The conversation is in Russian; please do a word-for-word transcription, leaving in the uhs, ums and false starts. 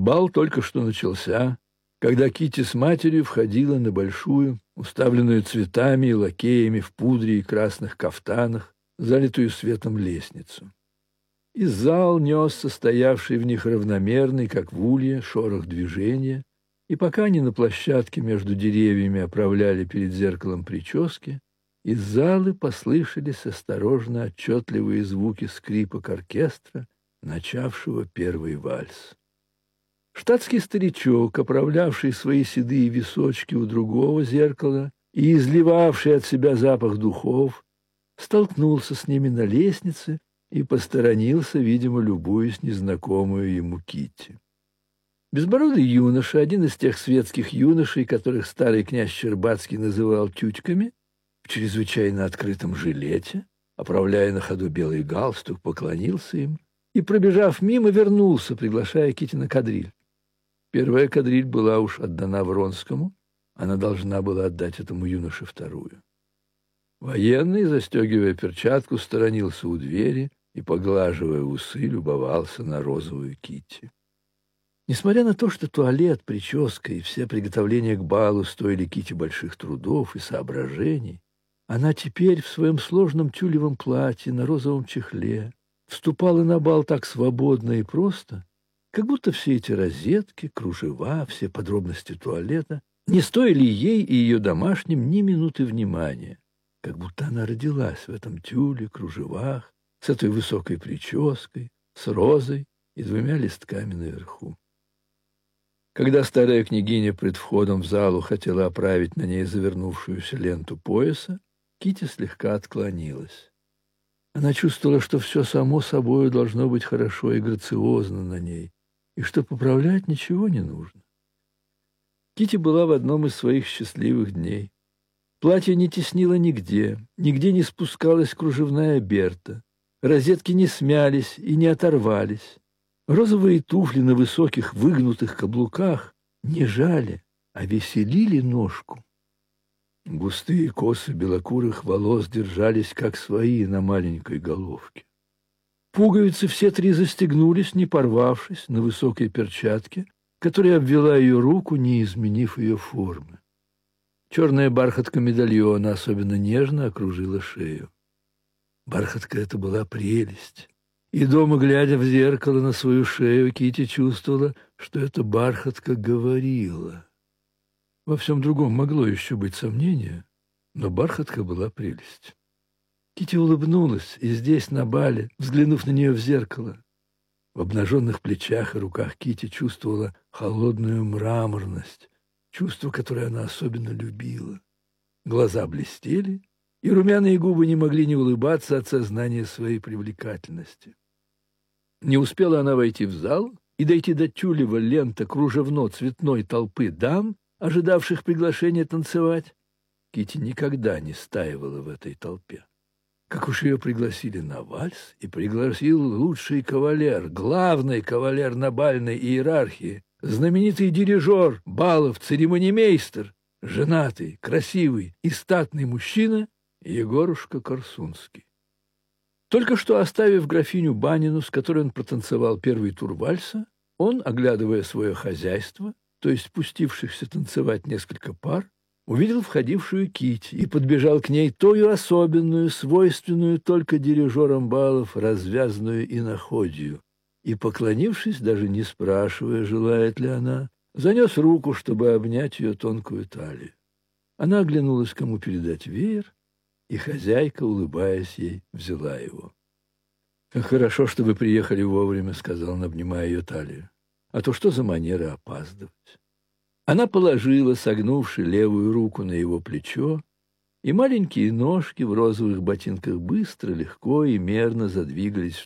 Бал только что начался, когда Кити с матерью входила на большую, уставленную цветами и лакеями в пудре и красных кафтанах, залитую светом лестницу. И зал нес состоявший в них равномерный, как в улье, шорох движения, и пока они на площадке между деревьями оправляли перед зеркалом прически, из залы послышались осторожно отчетливые звуки скрипок оркестра, начавшего первый вальс. Штатский старичок, оправлявший свои седые височки у другого зеркала и изливавший от себя запах духов, столкнулся с ними на лестнице и посторонился, видимо, любуясь незнакомую ему Китти. Безбородый юноша, один из тех светских юношей, которых старый князь Щербацкий называл тютьками, в чрезвычайно открытом жилете, оправляя на ходу белый галстук, поклонился им и, пробежав мимо, вернулся, приглашая Китти на кадриль. Первая кадриль была уж отдана Вронскому, она должна была отдать этому юноше вторую. Военный, застегивая перчатку, сторонился у двери и, поглаживая усы, любовался на розовую Китти. Несмотря на то, что туалет, прическа и все приготовления к балу стоили Китти больших трудов и соображений, она теперь в своем сложном тюлевом платье на розовом чехле вступала на бал так свободно и просто, как будто все эти розетки, кружева, все подробности туалета не стоили ей и ее домашним ни минуты внимания, как будто она родилась в этом тюле, кружевах, с этой высокой прической, с розой и двумя листками наверху. Когда старая княгиня пред входом в залу хотела оправить на ней завернувшуюся ленту пояса, Китти слегка отклонилась. Она чувствовала, что все само собой должно быть хорошо и грациозно на ней, и что поправлять ничего не нужно. Китти была в одном из своих счастливых дней. Платье не теснило нигде, нигде не спускалась кружевная берта, розетки не смялись и не оторвались. Розовые туфли на высоких выгнутых каблуках не жали, а веселили ножку. Густые косы белокурых волос держались, как свои, на маленькой головке. Пуговицы все три застегнулись, не порвавшись, на высокой перчатке, которая обвела ее руку, не изменив ее формы. Черная бархатка медальона особенно нежно окружила шею. Бархатка эта была прелесть. И дома, глядя в зеркало на свою шею, Китти чувствовала, что эта бархатка говорила. Во всем другом могло еще быть сомнение, но бархатка была прелесть. Китти улыбнулась, и здесь, на бале, взглянув на нее в зеркало, в обнаженных плечах и руках Китти чувствовала холодную мраморность, чувство, которое она особенно любила. Глаза блестели, и румяные губы не могли не улыбаться от сознания своей привлекательности. Не успела она войти в зал и дойти до тюлева лента кружевно-цветной толпы дам, ожидавших приглашения танцевать. Китти никогда не стаивала в этой толпе. Как уж ее пригласили на вальс, и пригласил лучший кавалер, главный кавалер на бальной иерархии, знаменитый дирижер балов, церемонимейстер, женатый, красивый и статный мужчина Егорушка Корсунский. Только что оставив графиню Банину, с которой он протанцевал первый тур вальса, он, оглядывая свое хозяйство, то есть спустившихся танцевать несколько пар, увидел входившую Китти и подбежал к ней тою особенную, свойственную только дирижерам балов, развязную иноходью, и, поклонившись, даже не спрашивая, желает ли она, занес руку, чтобы обнять ее тонкую талию. Она оглянулась, кому передать веер, и хозяйка, улыбаясь ей, взяла его. «Как хорошо, что вы приехали вовремя», — сказал он, обнимая ее талию. «А то что за манера опаздывать?» Она положила, согнувши левую руку на его плечо, и маленькие ножки в розовых ботинках быстро, легко и мерно задвигались в